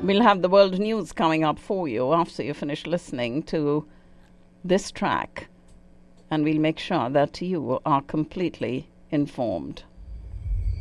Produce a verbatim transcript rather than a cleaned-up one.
We'll have the world news coming up for you after you finish listening to this track, and we'll make sure that you are completely informed.